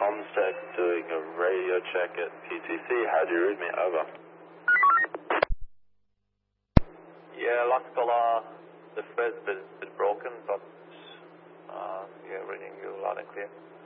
Comsec doing a radio check at PTC. How do you read me? Over. Yeah, Loxbala, the first bit is broken, but yeah, reading you loud and clear.